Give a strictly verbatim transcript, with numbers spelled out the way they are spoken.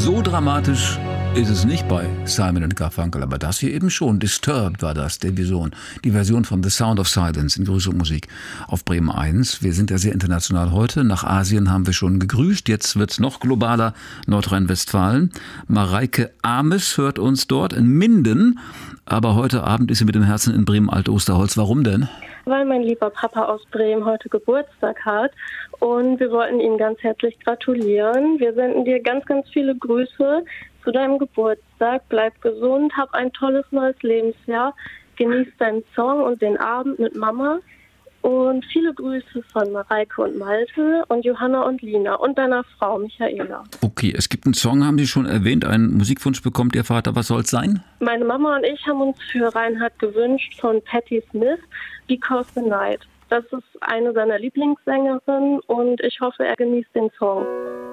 So dramatisch ist es nicht bei Simon and Garfunkel, aber das hier eben schon. Disturbed war das, die Version. Die Version von The Sound of Silence in Grüße und Musik auf Bremen eins. Wir sind ja sehr international heute. Nach Asien haben wir schon gegrüßt. Jetzt wird's noch globaler. Nordrhein-Westfalen. Mareike Ames hört uns dort in Minden. Aber heute Abend ist sie mit dem Herzen in Bremen-Alt-Osterholz. Warum denn? Weil mein lieber Papa aus Bremen heute Geburtstag hat und wir wollten ihm ganz herzlich gratulieren. Wir senden dir ganz, ganz viele Grüße zu deinem Geburtstag. Bleib gesund, hab ein tolles neues Lebensjahr, genieß deinen Song und den Abend mit Mama. Und viele Grüße von Mareike und Malte und Johanna und Lina und deiner Frau Michaela. Okay, es gibt einen Song, haben Sie schon erwähnt, einen Musikwunsch bekommt Ihr Vater. Was soll es sein? Meine Mama und ich haben uns für Reinhard gewünscht von Patti Smith, Because the Night. Das ist eine seiner Lieblingssängerinnen und ich hoffe, er genießt den Song.